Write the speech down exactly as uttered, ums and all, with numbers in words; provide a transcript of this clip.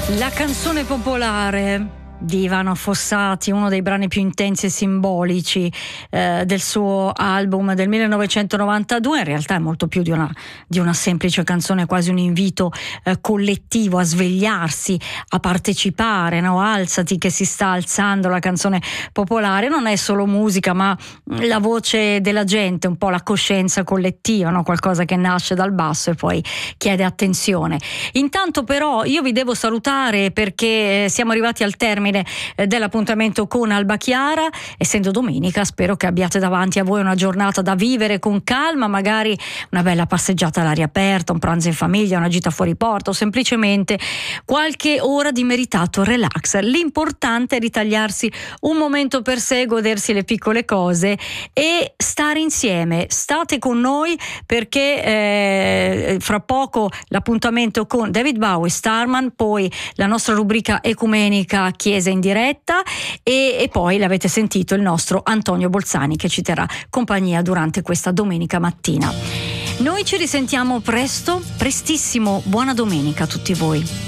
La canzone popolare di Ivano Fossati, uno dei brani più intensi e simbolici eh, del suo album del millenovecentonovantadue, in realtà è molto più di una, di una semplice canzone, quasi un invito eh, collettivo a svegliarsi, a partecipare, no? Alzati che si sta alzando, la canzone popolare non è solo musica ma la voce della gente, un po' la coscienza collettiva, no? Qualcosa che nasce dal basso e poi chiede attenzione. Intanto però io vi devo salutare perché siamo arrivati al termine dell'appuntamento con Alba Chiara. Essendo domenica, spero che abbiate davanti a voi una giornata da vivere con calma, magari una bella passeggiata all'aria aperta, un pranzo in famiglia, una gita fuori porta o semplicemente qualche ora di meritato relax. L'importante è ritagliarsi un momento per sé, godersi le piccole cose e stare insieme. State con noi perché eh, fra poco l'appuntamento con David Bowie, Starman, poi la nostra rubrica ecumenica Chiesa in diretta e, e poi l'avete sentito il nostro Antonio Bolzani che ci terrà compagnia durante questa domenica mattina. Noi ci risentiamo presto, prestissimo. Buona domenica a tutti voi.